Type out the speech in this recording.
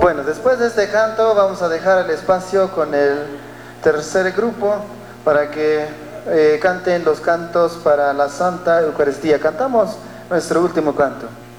Bueno, después de este canto vamos a dejar el espacio con el tercer grupo para que canten los cantos para la Santa Eucaristía. Cantamos nuestro último canto.